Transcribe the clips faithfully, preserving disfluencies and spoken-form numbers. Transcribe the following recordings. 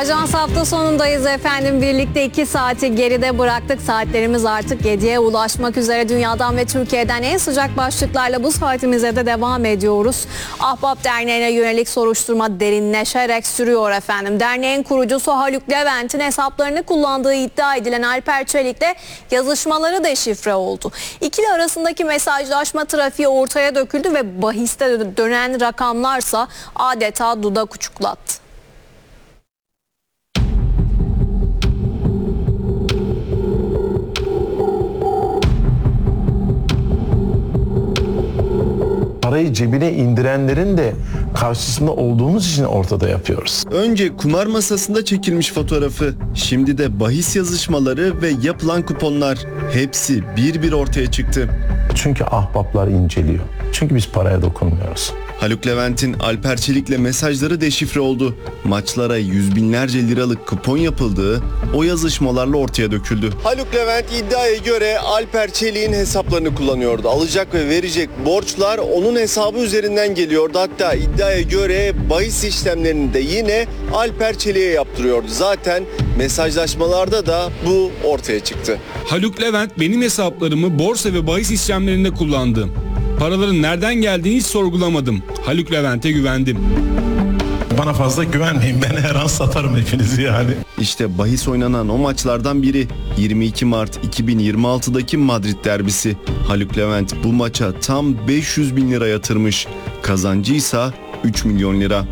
Ajans hafta sonundayız efendim. Birlikte iki saati geride bıraktık. Saatlerimiz artık yediye ulaşmak üzere. Dünyadan ve Türkiye'den en sıcak başlıklarla bu saatimize de devam ediyoruz. Ahbap Derneği'ne yönelik soruşturma derinleşerek sürüyor efendim. Derneğin kurucusu Haluk Levent'in hesaplarını kullandığı iddia edilen Alper Çelik'le yazışmaları deşifre oldu. İkili arasındaki mesajlaşma trafiği ortaya döküldü ve bahiste dönen rakamlarsa adeta dudak uçuklattı. Parayı cebine indirenlerin de karşısında olduğumuz için ortada yapıyoruz. Önce kumar masasında çekilmiş fotoğrafı, şimdi de bahis yazışmaları ve yapılan kuponlar, hepsi bir bir ortaya çıktı. Çünkü ahbaplar inceliyor. Çünkü biz paraya dokunmuyoruz. Haluk Levent'in Alper Çelik'le mesajları deşifre oldu. Maçlara yüz binlerce liralık kupon yapıldığı o yazışmalarla ortaya döküldü. Haluk Levent iddiaya göre Alper Çelik'in hesaplarını kullanıyordu. Alacak ve verecek borçlar onun hesabı üzerinden geliyordu. Hatta iddiaya göre bahis işlemlerini de yine Alper Çelik'e yaptırıyordu. Zaten mesajlaşmalarda da bu ortaya çıktı. Haluk Levent benim hesaplarımı borsa ve bahis işlemlerinde kullandı. Paraların nereden geldiğini hiç sorgulamadım. Haluk Levent'e güvendim. Bana fazla güvenmeyin. Ben her an satarım hepinizi yani. İşte bahis oynanan o maçlardan biri yirmi iki Mart iki bin yirmi altıdaki Madrid derbisi. Haluk Levent bu maça tam beş yüz bin lira yatırmış. Kazancıysa üç milyon lira.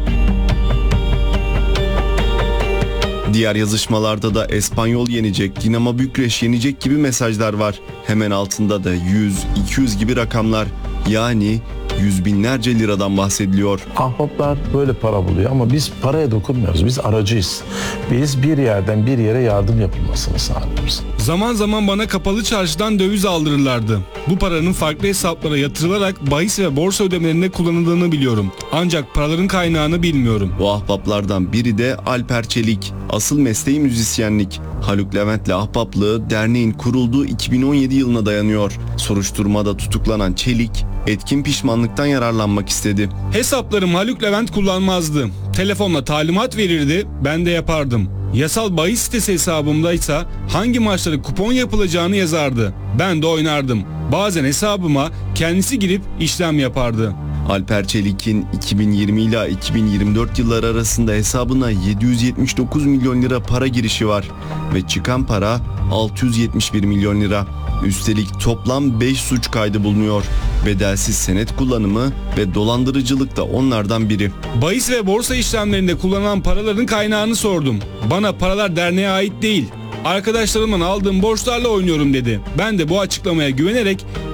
Diğer yazışmalarda da Espanyol yenecek, Dinamo Bükreş yenecek gibi mesajlar var. Hemen altında da yüz, iki yüz gibi rakamlar. Yani yüz binlerce liradan bahsediliyor. Ahbaplar böyle para buluyor ama biz paraya dokunmuyoruz. Biz aracıyız. Biz bir yerden bir yere yardım yapılmasını sağlıyoruz. Zaman zaman bana kapalı çarşıdan döviz aldırırlardı. Bu paranın farklı hesaplara yatırılarak bahis ve borsa ödemelerinde kullanıldığını biliyorum. Ancak paraların kaynağını bilmiyorum. Bu ahbaplardan biri de Alper Çelik. Asıl mesleği müzisyenlik. Haluk Levent'le ahbaplığı derneğin kurulduğu iki bin on yedi yılına dayanıyor. Soruşturmada tutuklanan Çelik, etkin pişmanlıktan yararlanmak istedi. Hesaplarım Haluk Levent kullanmazdı. Telefonla talimat verirdi, ben de yapardım. Yasal bahis sitesi hesabımdaysa hangi maçlara kupon yapılacağını yazardı. Ben de oynardım. Bazen hesabıma kendisi girip işlem yapardı. Alper Çelik'in iki bin yirmi ila iki bin yirmi dört yılları arasında hesabına yedi yüz yetmiş dokuz milyon lira para girişi var ve çıkan para altı yüz yetmiş bir milyon lira. Üstelik toplam beş suç kaydı bulunuyor. Bedelsiz senet kullanımı ve dolandırıcılık da onlardan biri. Bahis ve borsa işlemlerinde kullanılan paraların kaynağını sordum. Bana paralar derneğe ait değil, arkadaşlarımdan aldığım borçlarla oynuyorum dedi. Ben de bu açıklamaya güvenerek